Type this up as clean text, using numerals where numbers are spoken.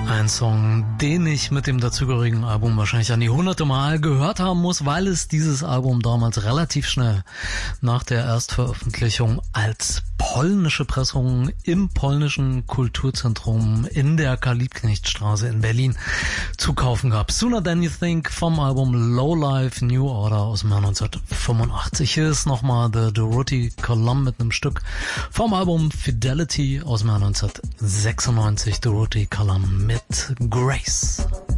Ein Song, den ich mit dem dazugehörigen Album wahrscheinlich an die 100. Mal gehört haben muss, weil es dieses Album damals relativ schnell nach der Erstveröffentlichung als polnische Pressung im polnischen Kulturzentrum in der Karl-Liebknecht-Straße in Berlin zu kaufen gab. Sooner Than You Think vom Album Low Life New Order aus dem Jahr 1985. Hier ist nochmal The Dorothy Column mit einem Stück vom Album Fidelity aus dem Jahr 1996. Dorothy Column mit Grace.